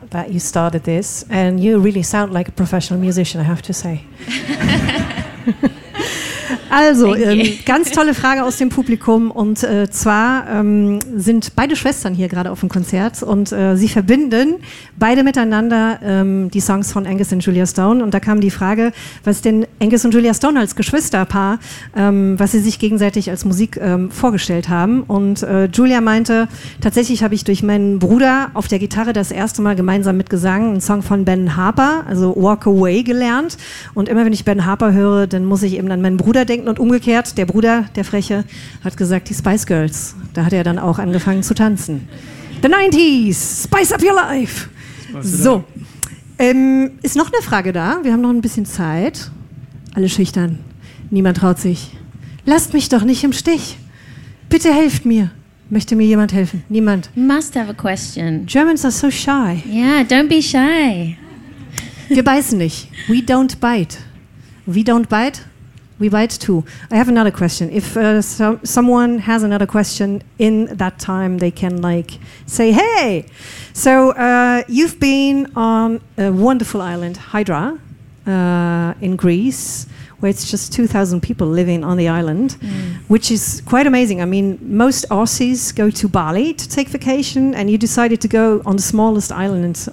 that you started this, and you really sound like a professional musician, I have to say. Also, ganz tolle Frage aus dem Publikum und zwar sind beide Schwestern hier gerade auf dem Konzert und sie verbinden beide miteinander die Songs von Angus und Julia Stone und da kam die Frage, was denn Angus und Julia Stone als Geschwisterpaar, was sie sich gegenseitig als Musik vorgestellt haben und Julia meinte, tatsächlich habe ich durch meinen Bruder auf der Gitarre das erste Mal gemeinsam mitgesungen, einen Song von Ben Harper, also Walk Away gelernt und immer wenn ich Ben Harper höre, dann muss ich eben an meinen Bruder denken und umgekehrt, der Bruder, der Freche, hat gesagt, die Spice Girls. Da hat er dann auch angefangen zu tanzen. The 90s, Spice Up Your Life. So, ist noch eine Frage da? Wir haben noch ein bisschen Zeit. Alle schüchtern. Niemand traut sich. Lasst mich doch nicht im Stich. Bitte helft mir. Möchte mir jemand helfen? Niemand. You must have a question. Germans are so shy. Yeah, don't be shy. Wir beißen nicht. We don't bite. We don't bite. We bite too. I have another question. If someone has another question in that time, they can say, hey! So you've been on a wonderful island, Hydra, in Greece, where it's just 2,000 people living on the island, which is quite amazing. I mean, most Aussies go to Bali to take vacation, and you decided to go on the smallest island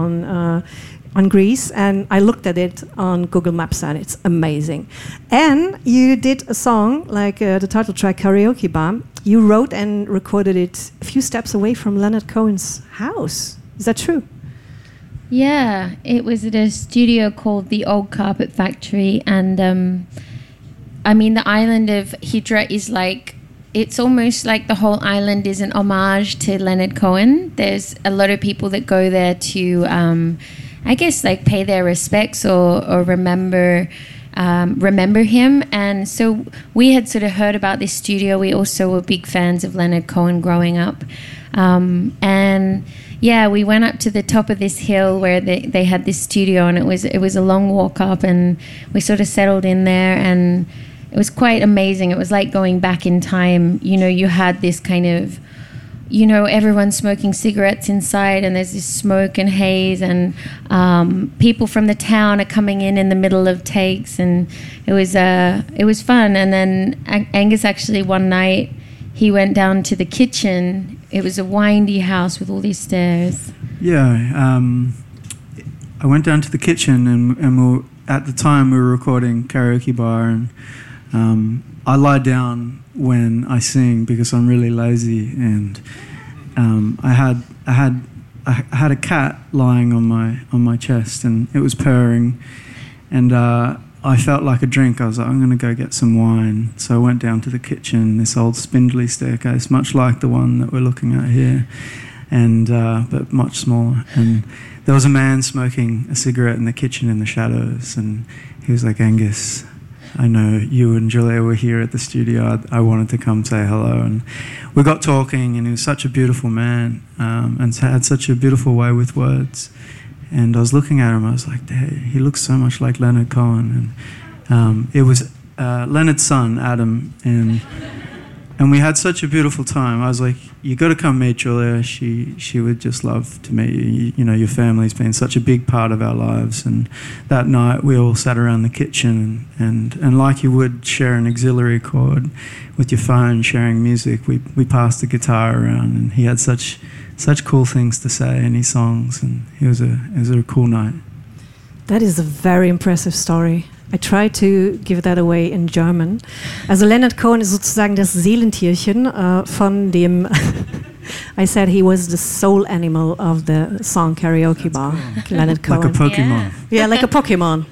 on Greece, and I looked at it on Google Maps and it's amazing. And you did a song like the title track Karaoke Bar. You wrote and recorded it a few steps away from Leonard Cohen's house. Is that true? Yeah, it was at a studio called the Old Carpet Factory, and I mean the island of Hydra is it's almost like the whole island is an homage to Leonard Cohen. There's a lot of people that go there to I guess pay their respects or remember him. And so we had sort of heard about this studio. We also were big fans of Leonard Cohen growing up. And yeah, we went up to the top of this hill where they had this studio, and it was a long walk up, and we sort of settled in there, and it was quite amazing. It was like going back in time. You know, you had this kind of, you know, everyone's smoking cigarettes inside, and there's this smoke and haze, and people from the town are coming in the middle of takes, and it was fun. And then Angus actually one night he went down to the kitchen. It was a windy house with all these stairs. Yeah, I went down to the kitchen, and at the time we were recording Karaoke Bar, and I lie down when I sing because I'm really lazy, and I had a cat lying on my chest, and it was purring, and I felt like a drink. I was like, I'm going to go get some wine. So I went down to the kitchen, this old spindly staircase, much like the one that we're looking at here, and but much smaller. And there was a man smoking a cigarette in the kitchen in the shadows, and he was like, Angus, I know you and Julia were here at the studio. I wanted to come say hello. And we got talking, and he was such a beautiful man, and had such a beautiful way with words. And I was looking at him, I was like, he looks so much like Leonard Cohen. And it was Leonard's son, Adam, and we had such a beautiful time. I was like, you got to come meet Julia. She would just love to meet you. You know, your family's been such a big part of our lives. And that night we all sat around the kitchen, and like you would share an auxiliary cord with your phone, sharing music, we passed the guitar around, and he had such cool things to say in his songs, and it was a cool night. That is a very impressive story. I try to give that away in German. Also Leonard Cohen ist sozusagen das Seelentierchen von dem I said he was the soul animal of the song Karaoke Bar. Cool. Leonard Cohen. Like a Pokemon. Yeah, like a Pokemon.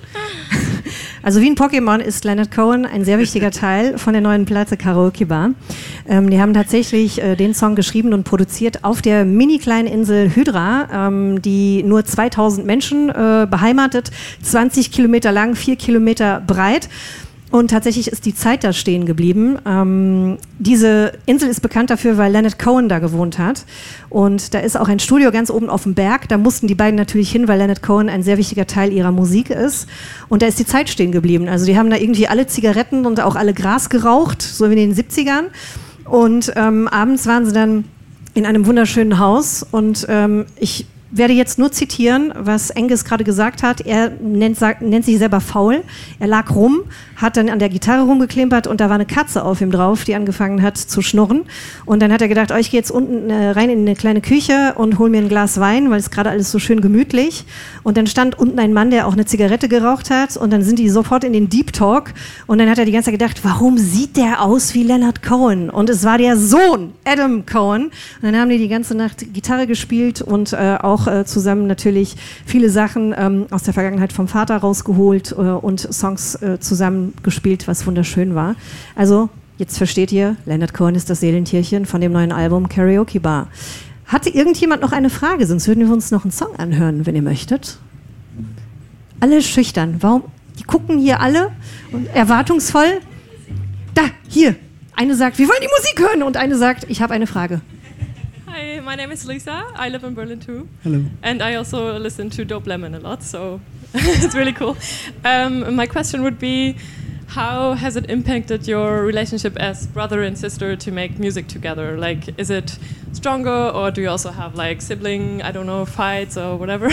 Also wie ein Pokémon ist Leonard Cohen ein sehr wichtiger Teil von der neuen Platte Karaoke Bar. Die haben tatsächlich den Song geschrieben und produziert auf der mini-kleinen Insel Hydra, die nur 2000 Menschen beheimatet, 20 Kilometer lang, 4 Kilometer breit. Und tatsächlich ist die Zeit da stehen geblieben. Diese Insel ist bekannt dafür, weil Leonard Cohen da gewohnt hat. Und da ist auch ein Studio ganz oben auf dem Berg. Da mussten die beiden natürlich hin, weil Leonard Cohen ein sehr wichtiger Teil ihrer Musik ist. Und da ist die Zeit stehen geblieben. Also die haben da irgendwie alle Zigaretten und auch alle Gras geraucht, so wie in den 70ern. Und abends waren sie dann in einem wunderschönen Haus. Und ich werde jetzt nur zitieren, was Angus gerade gesagt hat. Er nennt sich selber faul. Er lag rum, hat dann an der Gitarre rumgeklimpert und da war eine Katze auf ihm drauf, die angefangen hat zu schnurren. Und dann hat er gedacht, ich gehe jetzt unten rein in eine kleine Küche und hol mir ein Glas Wein, weil es gerade alles so schön gemütlich. Und dann stand unten ein Mann, der auch eine Zigarette geraucht hat. Und dann sind die sofort in den Deep Talk. Und dann hat er die ganze Zeit gedacht, warum sieht der aus wie Leonard Cohen? Und es war der Sohn, Adam Cohen. Und dann haben die ganze Nacht Gitarre gespielt und auch zusammen natürlich viele Sachen aus der Vergangenheit vom Vater rausgeholt und Songs zusammen gespielt, was wunderschön war. Also, jetzt versteht ihr, Leonard Cohen ist das Seelentierchen von dem neuen Album Karaoke Bar. Hatte irgendjemand noch eine Frage? Sonst würden wir uns noch einen Song anhören, wenn ihr möchtet. Alle schüchtern. Warum? Die gucken hier alle und erwartungsvoll. Da, hier. Eine sagt, wir wollen die Musik hören und eine sagt, ich habe eine Frage. Hi, my name is Lisa. I live in Berlin too. Hello. And I also listen to Dope Lemon a lot, so it's really cool. My question would be, how has it impacted your relationship as brother and sister to make music together? Like, is it stronger, or do you also have like sibling, I don't know, fights or whatever?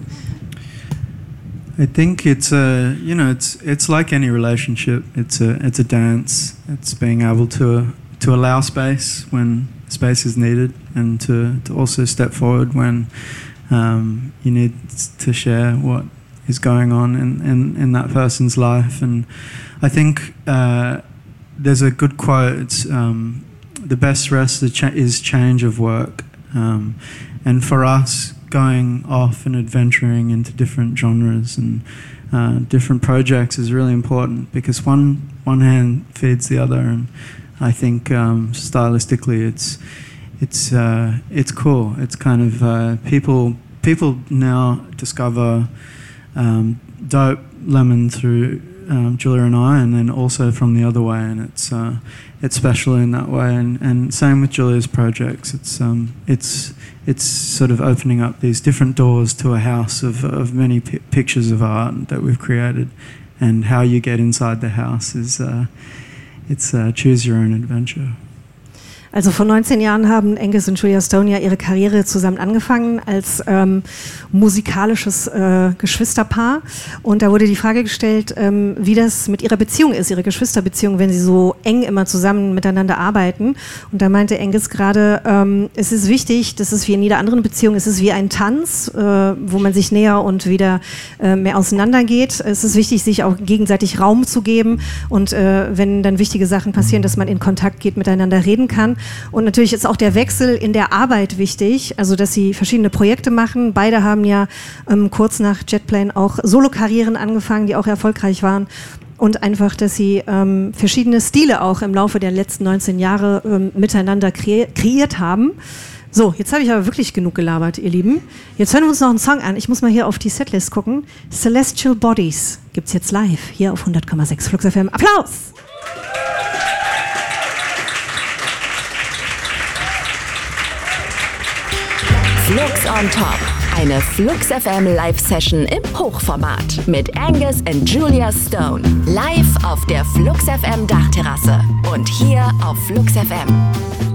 I think it's it's like any relationship. It's a dance. It's being able to allow space when space is needed, and to also step forward when you need to share what is going on in that person's life. And I think there's a good quote. It's, the best rest is change of work, and for us, going off and adventuring into different genres and different projects is really important, because one hand feeds the other, and I think stylistically it's cool. It's kind of people now discover Dope Lemon through Julia and I, and then also from the other way, and it's special in that way. And same with Julia's projects. It's sort of opening up these different doors to a house of many pictures of art that we've created, and how you get inside the house is it's choose your own adventure. Also vor 19 Jahren haben Angus und Julia Stone ja ihre Karriere zusammen angefangen als musikalisches Geschwisterpaar. Und da wurde die Frage gestellt, wie das mit ihrer Beziehung ist, ihre Geschwisterbeziehung, wenn sie so eng immer zusammen miteinander arbeiten. Und da meinte Angus gerade, es ist wichtig, das ist wie in jeder anderen Beziehung, es ist wie ein Tanz, wo man sich näher und wieder mehr auseinandergeht. Es ist wichtig, sich auch gegenseitig Raum zu geben und wenn dann wichtige Sachen passieren, dass man in Kontakt geht, miteinander reden kann. Und natürlich ist auch der Wechsel in der Arbeit wichtig, also dass sie verschiedene Projekte machen. Beide haben ja kurz nach Jetplane auch Solokarrieren angefangen, die auch erfolgreich waren. Und einfach, dass sie verschiedene Stile auch im Laufe der letzten 19 Jahre miteinander kreiert haben. So, jetzt habe ich aber wirklich genug gelabert, ihr Lieben. Jetzt hören wir uns noch einen Song an. Ich muss mal hier auf die Setlist gucken. Celestial Bodies gibt's jetzt live hier auf 100,6 Flux FM. Applaus! Flux on Top, eine Flux FM Live-Session im Hochformat mit Angus und Julia Stone. Live auf der Flux FM Dachterrasse und hier auf Flux FM.